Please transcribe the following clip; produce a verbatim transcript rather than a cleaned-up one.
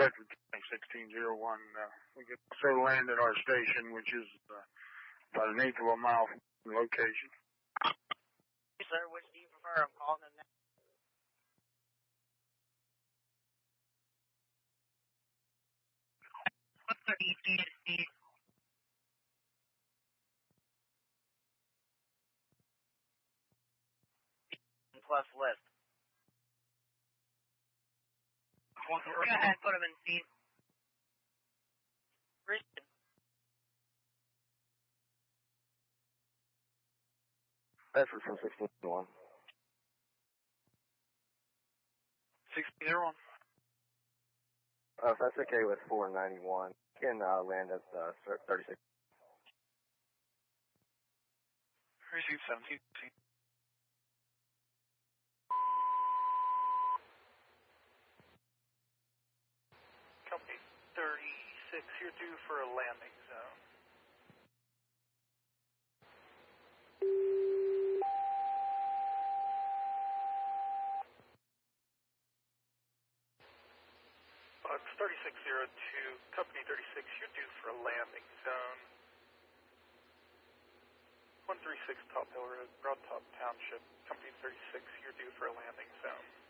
Bedford County sixteen oh one. Uh, we get so land at our station, which is uh, about an eighth of a mile from the location. Hey, sir, which do you prefer? I'm calling them now. What's the E T C? Plus list. Go ahead, put them in seat. Christian. Bedford from sixteen oh one. sixteen oh one. Uh, if that's okay with four ninety-one, can uh, land at uh, thirty-six. Receive seventeen. Company thirty-six, you're due for a landing zone. Box thirty-six oh two, Company thirty-six, you're due for a landing zone. one thirty-six Top Hill Road, Broad Top Township, Company thirty-six, you're due for a landing zone.